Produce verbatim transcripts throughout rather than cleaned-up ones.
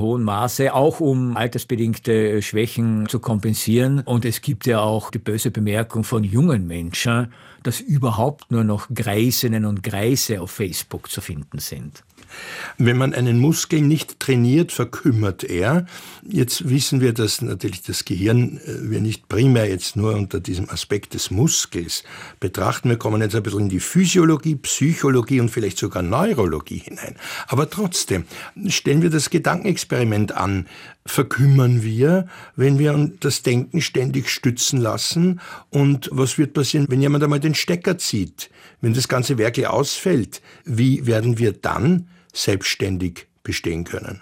hohen Maße, auch um altersbedingte Schwächen zu kompensieren. Und es gibt ja auch die böse Bemerkung von jungen Menschen, dass überhaupt nur noch Greisinnen und Greise auf Facebook zu finden sind. Wenn man einen Muskel nicht trainiert, verkümmert er. Jetzt wissen wir, dass natürlich das Gehirn wir nicht primär jetzt nur unter diesem Aspekt des Muskels betrachten. Wir kommen jetzt ein bisschen in die Physiologie, Psychologie und vielleicht sogar Neurologie hinein. Aber trotzdem, stellen wir das Gedankenexperiment an. Verkümmern wir, wenn wir das Denken ständig stützen lassen? Und was wird passieren, wenn jemand einmal den Stecker zieht? Wenn das ganze Werkel ausfällt, wie werden wir dann selbstständig bestehen können?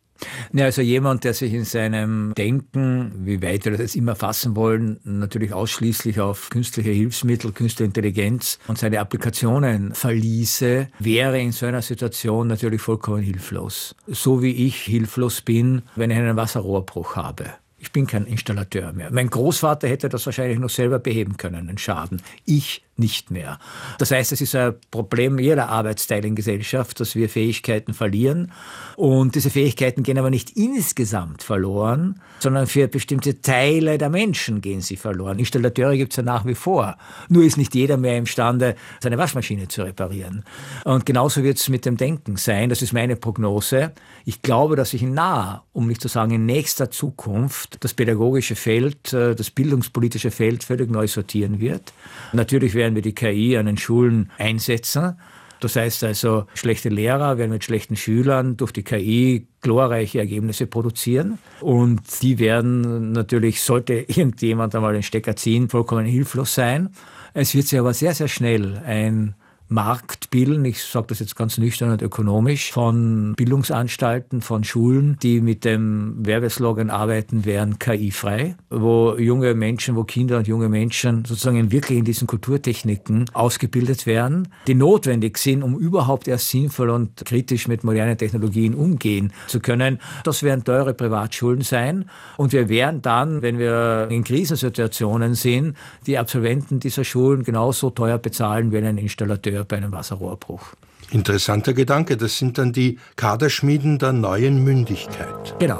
Ja, also jemand, der sich in seinem Denken, wie weit wir das jetzt immer fassen wollen, natürlich ausschließlich auf künstliche Hilfsmittel, künstliche Intelligenz und seine Applikationen verließe, wäre in so einer Situation natürlich vollkommen hilflos. So wie ich hilflos bin, wenn ich einen Wasserrohrbruch habe. Ich bin kein Installateur mehr. Mein Großvater hätte das wahrscheinlich noch selber beheben können, den Schaden. Ich nicht mehr. Das heißt, es ist ein Problem jeder Arbeitsteilungsgesellschaft, dass wir Fähigkeiten verlieren. Und diese Fähigkeiten gehen aber nicht insgesamt verloren, sondern für bestimmte Teile der Menschen gehen sie verloren. Installateure gibt es ja nach wie vor. Nur ist nicht jeder mehr imstande, seine Waschmaschine zu reparieren. Und genauso wird es mit dem Denken sein. Das ist meine Prognose. Ich glaube, dass sich in naher, um nicht zu sagen in nächster Zukunft, das pädagogische Feld, das bildungspolitische Feld völlig neu sortieren wird. Natürlich werden wir die K I an den Schulen einsetzen. Das heißt also, schlechte Lehrer werden mit schlechten Schülern durch die K I glorreiche Ergebnisse produzieren. Und die werden natürlich, sollte irgendjemand einmal den Stecker ziehen, vollkommen hilflos sein. Es wird sich aber sehr, sehr schnell ein Markt bilden, ich sage das jetzt ganz nüchtern und ökonomisch, von Bildungsanstalten, von Schulen, die mit dem Werbeslogan arbeiten, wären K I-frei, wo junge Menschen, wo Kinder und junge Menschen sozusagen wirklich in diesen Kulturtechniken ausgebildet werden, die notwendig sind, um überhaupt erst sinnvoll und kritisch mit modernen Technologien umgehen zu können. Das werden teure Privatschulen sein und wir werden dann, wenn wir in Krisensituationen sind, die Absolventen dieser Schulen genauso teuer bezahlen wie ein Installateur bei einem Wasserrohrbruch. Interessanter Gedanke. Das sind dann die Kaderschmieden der neuen Mündigkeit. Genau.